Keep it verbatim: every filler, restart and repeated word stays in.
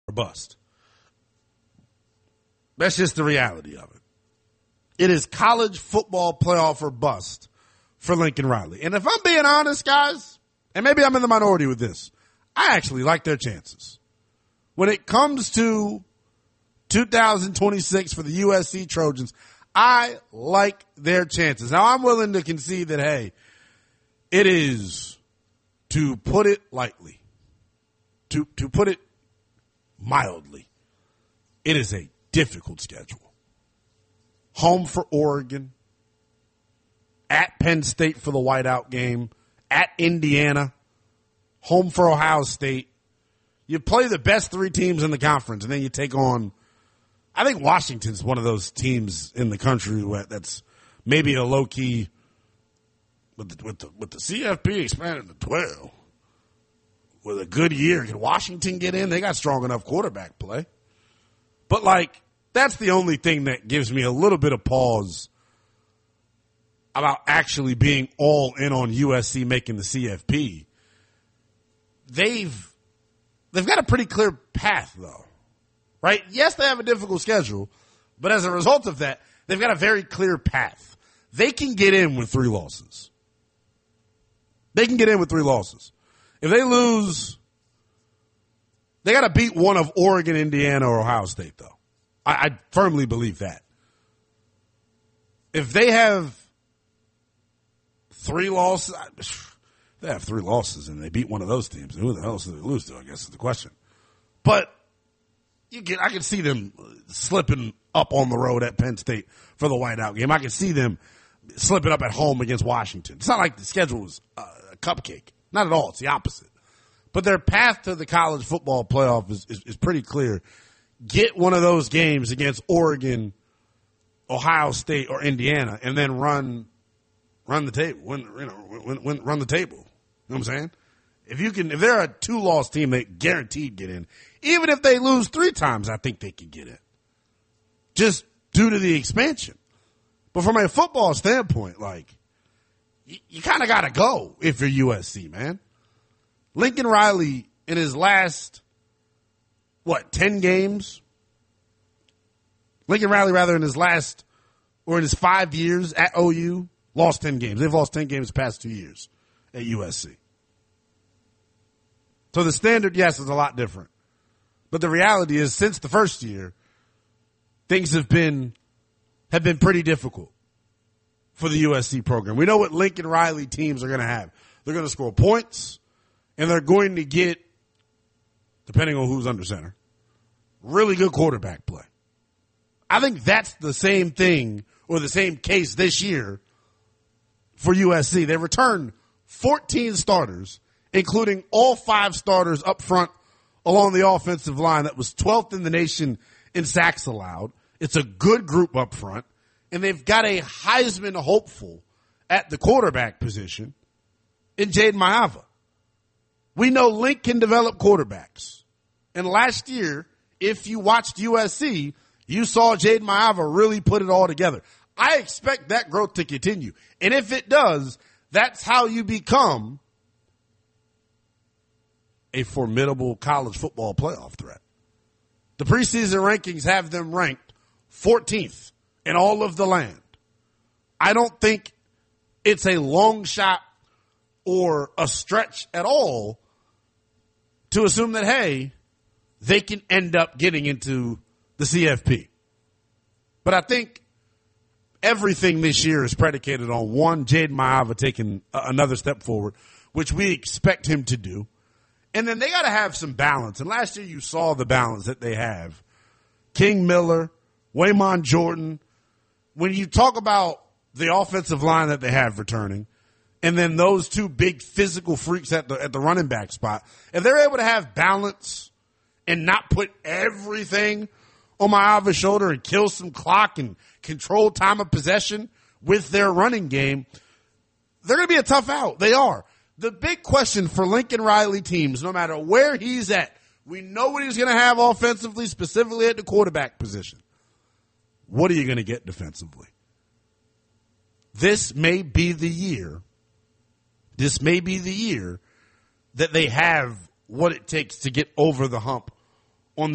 or bust. That's just the reality of it. It is college football playoff or bust for Lincoln Riley. And if I'm being honest, guys, and maybe I'm in the minority with this, I actually like their chances. When it comes to two thousand twenty-six for the U S C Trojans, I like their chances. Now, I'm willing to concede that, hey, it is, to put it lightly, to, to put it mildly, it is a difficult schedule. Home for Oregon, at Penn State for the whiteout game, at Indiana, home for Ohio State. You play the best three teams in the conference, and then you take on, I think Washington's one of those teams in the country that's maybe a low-key, with the, with the, with the C F P expanded to twelve, with a good year. Can Washington get in? They got strong enough quarterback play. But, like, that's the only thing that gives me a little bit of pause about actually being all in on U S C making the C F P. They've they've got a pretty clear path, though, right? Yes, they have a difficult schedule, but as a result of that, they've got a very clear path. They can get in with three losses. They can get in with three losses. If they lose, they got to beat one of Oregon, Indiana, or Ohio State, though. I, I firmly believe that. If they have three losses, if they have three losses and they beat one of those teams, who the hell should they lose to, I guess is the question. But you get, I can see them slipping up on the road at Penn State for the whiteout game. I can see them slipping up at home against Washington. It's not like the schedule was uh, a cupcake. Not at all. It's the opposite. But their path to the college football playoff is, is, is pretty clear. Get one of those games against Oregon, Ohio State, or Indiana, and then run run the table. Win, you know, win, win, run the table. You know what I'm saying? If you can, if they're a two-loss team, they guaranteed get in. Even if they lose three times, I think they could get in. Just due to the expansion. But from a football standpoint, like, you, you kind of got to go if you're U S C, man. Lincoln Riley, in his last, what, ten games? Lincoln Riley, rather, in his last, or in his five years at O U, lost ten games. They've lost ten games the past two years at U S C. So the standard, yes, is a lot different. But the reality is, since the first year, things have been have been pretty difficult for the U S C program. We know what Lincoln Riley teams are going to have. They're going to score points, and they're going to get, depending on who's under center, really good quarterback play. I think that's the same thing, or the same case this year for U S C. They returned fourteen starters, including all five starters up front along the offensive line. That was twelfth in the nation in sacks allowed. It's a good group up front, and they've got a Heisman hopeful at the quarterback position in Jade Maiava. We know Link can develop quarterbacks. And last year, if you watched U S C, you saw Jade Maiava really put it all together. I expect that growth to continue. And if it does, that's how you become a formidable college football playoff threat. The preseason rankings have them ranked fourteenth in all of the land. I don't think it's a long shot or a stretch at all to assume that, hey, they can end up getting into the C F P. But I think everything this year is predicated on, one, Jade Maiava taking another step forward, which we expect him to do. And then they got to have some balance. And last year you saw the balance that they have. King Miller, Waymon Jordan. When you talk about the offensive line that they have returning, and then those two big physical freaks at the at the running back spot, if they're able to have balance and not put everything on Maiava's shoulder and kill some clock and control time of possession with their running game, they're going to be a tough out. They are. The big question for Lincoln Riley teams, no matter where he's at, we know what he's going to have offensively, specifically at the quarterback position. What are you going to get defensively? This may be the year, this may be the year that they have what it takes to get over the hump